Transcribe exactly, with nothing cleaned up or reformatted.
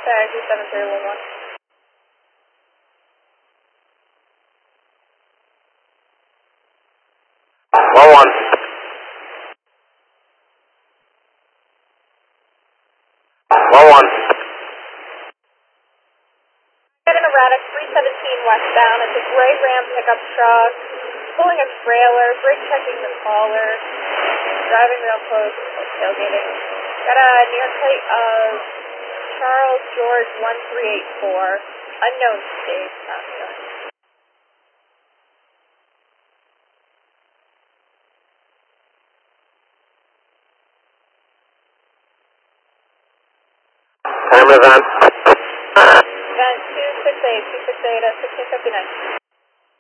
tag two seven three one one. One one. One one. Get an erratic three seventeen westbound. It's a gray Ram pickup truck, pulling a trailer, brake checking the caller, driving real close, tailgating. Got a near plate of Charles George one three eight four, unknown state, not here. Time is on. Event two six eight, two six eight at sixteen fifty-nine.